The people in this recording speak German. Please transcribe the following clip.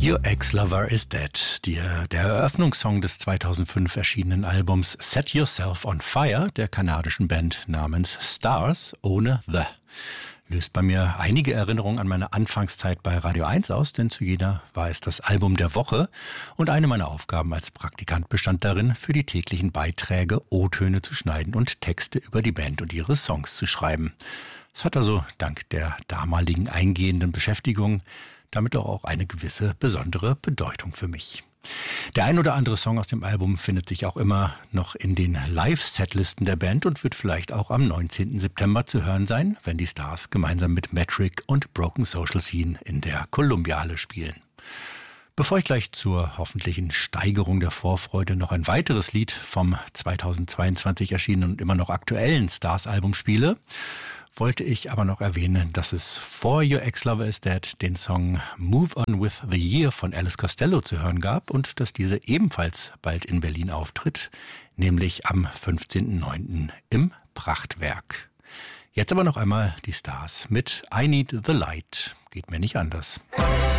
Your Ex-Lover is Dead, der Eröffnungssong des 2005 erschienenen Albums Set Yourself on Fire der kanadischen Band namens Stars ohne The. Löst bei mir einige Erinnerungen an meine Anfangszeit bei Radio 1 aus, denn zu jeder war es das Album der Woche und eine meiner Aufgaben als Praktikant bestand darin, für die täglichen Beiträge O-Töne zu schneiden und Texte über die Band und ihre Songs zu schreiben. Es hat also dank der damaligen eingehenden Beschäftigung damit auch eine gewisse besondere Bedeutung für mich. Der ein oder andere Song aus dem Album findet sich auch immer noch in den Live-Setlisten der Band und wird vielleicht auch am 19. September zu hören sein, wenn die Stars gemeinsam mit Metric und Broken Social Scene in der Columbia-Halle spielen. Bevor ich gleich zur hoffentlichen Steigerung der Vorfreude noch ein weiteres Lied vom 2022 erschienenen und immer noch aktuellen Stars-Album spiele, wollte ich aber noch erwähnen, dass es vor Your Ex-Lover is Dead den Song Move On With The Year von Elvis Costello zu hören gab und dass diese ebenfalls bald in Berlin auftritt, nämlich am 15.09. im Prachtwerk. Jetzt aber noch einmal die Stars mit I Need The Light. Geht mir nicht anders.